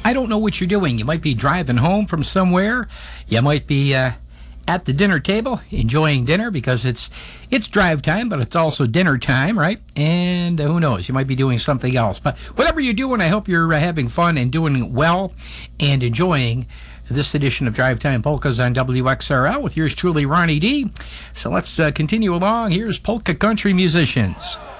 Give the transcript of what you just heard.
I don't know what you're doing. You might be driving home from somewhere. You might be at the dinner table enjoying dinner because it's drive time, but it's also dinner time, right? And who knows? You might be doing something else. But whatever you're doing, I hope you're having fun and doing well and enjoying this edition of Drive Time Polkas on WXRL with yours truly, Ronnie D. So let's continue along. Here's Polka Country Musicians.